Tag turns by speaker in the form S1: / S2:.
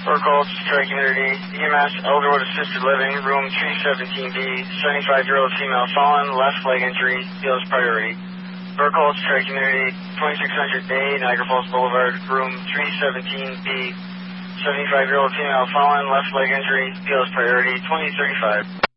S1: Call to Tri Community, EMS, Elderwood Assisted Living, room 317B, 75-year-old female fallen, left leg injury, feels priority. Call to Tri Community, 2600A, Niagara Falls Boulevard, room 317B, 75-year-old female fallen, left leg injury, feels priority, 2035.